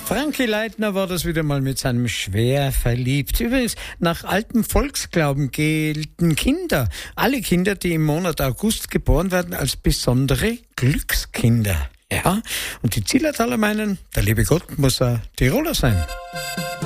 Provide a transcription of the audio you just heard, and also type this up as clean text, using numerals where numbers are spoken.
Frankie Leitner war das wieder mal mit seinem Schwer verliebt. Übrigens, nach altem Volksglauben gelten Kinder, alle Kinder, die im Monat August geboren werden, als besondere Glückskinder. Ja, und die Zillertaler meinen, der liebe Gott muss ein Tiroler sein.